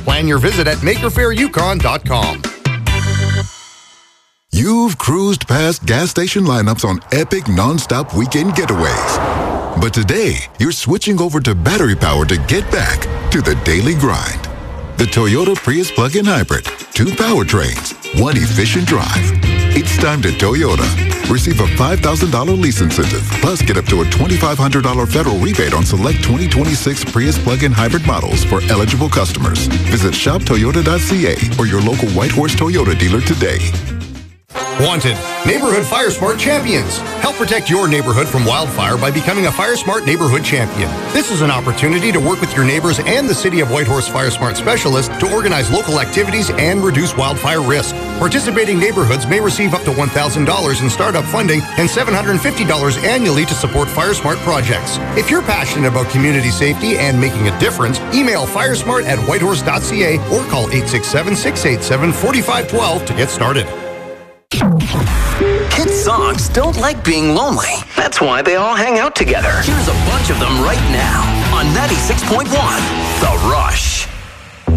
Plan your visit at MakerFairYukon.com. You've cruised past gas station lineups on epic non-stop weekend getaways. But today, you're switching over to battery power to get back to the daily grind. The Toyota Prius plug-in hybrid. 2 powertrains, 1 efficient drive. It's time to Toyota. Receive a $5,000 lease incentive, plus get up to a $2,500 federal rebate on select 2026 Prius plug-in hybrid models for eligible customers. Visit shoptoyota.ca or your local Whitehorse Toyota dealer today. Wanted, Neighborhood Fire Smart Champions. Help protect your neighborhood from wildfire by becoming a Fire Smart Neighborhood Champion. This is an opportunity to work with your neighbors and the City of Whitehorse Fire Smart Specialists to organize local activities and reduce wildfire risk. Participating neighborhoods may receive up to $1,000 in startup funding and $750 annually to support Fire Smart projects. If you're passionate about community safety and making a difference, email firesmart@whitehorse.ca or call 867-687-4512 to get started. Kids' songs don't like being lonely. That's why they all hang out together. Here's a bunch of them right now on 96.1 The Rush.